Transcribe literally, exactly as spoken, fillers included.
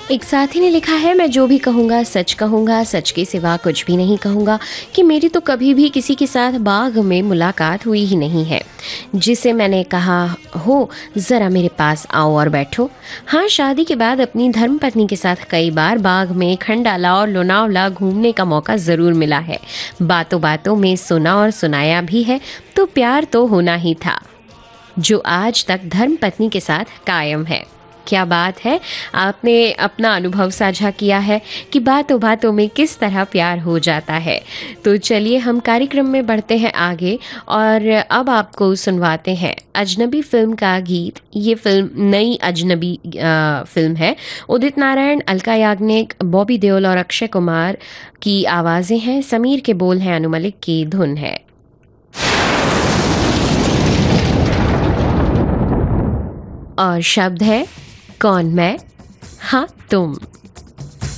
एक साथी ने लिखा है, मैं जो भी कहूँगा सच कहूँगा, सच के सिवा कुछ भी नहीं कहूँगा कि मेरी तो कभी भी किसी के साथ बाग में मुलाकात हुई ही नहीं है जिसे मैंने कहा हो ज़रा मेरे पास आओ और बैठो। हाँ, शादी के बाद अपनी धर्मपत्नी के साथ कई बार बाग में, खंडाला और लोनावला घूमने का मौका ज़रूर मिला है। बातों बातों में सुना और सुनाया भी है, तो प्यार तो होना ही था जो आज तक धर्मपत्नी के साथ कायम है। क्या बात है, आपने अपना अनुभव साझा किया है कि बातों बातों में किस तरह प्यार हो जाता है। तो चलिए हम कार्यक्रम में बढ़ते हैं आगे और अब आपको सुनवाते हैं अजनबी फिल्म का गीत। ये फिल्म नई अजनबी अ, फिल्म है। उदित नारायण, अलका याग्निक, बॉबी देओल और अक्षय कुमार की आवाज़ें हैं। समीर के बोल हैं, अनु मलिक की धुन है और शब्द है कौन मैं, हाँ तुम।